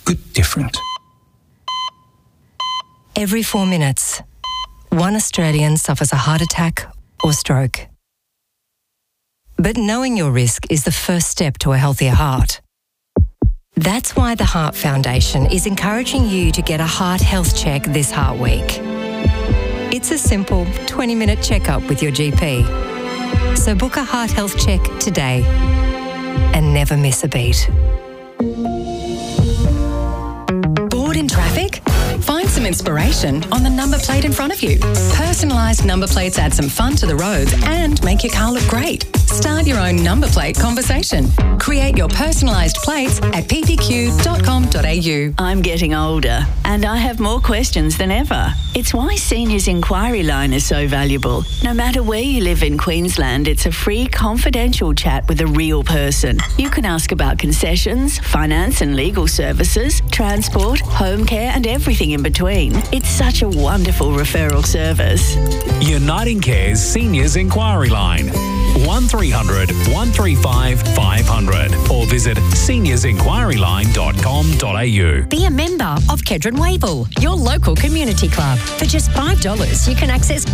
good different. Every 4 minutes, one Australian suffers a heart attack or stroke. But knowing your risk is the first step to a healthier heart. That's why the Heart Foundation is encouraging you to get a heart health check this Heart Week. It's a simple 20-minute checkup with your GP. So book a heart health check today and never miss a beat. Bored in traffic? Find some inspiration on the number plate in front of you. Personalised number plates add some fun to the roads and make your car look great. Start your own number plate conversation. Create your personalised plates at ppq.com.au. I'm getting older and I have more questions than ever. It's why Seniors Inquiry Line is so valuable. No matter where you live in Queensland, it's a free, confidential chat with a real person. You can ask about concessions, finance and legal services, transport, home care and everything in between. It's such a wonderful referral service. Uniting Care's Seniors Inquiry Line. 1300 135 500 or visit seniorsinquiryline.com.au. Be a member of Kedron Wavell, your local community club. For just $5, you can access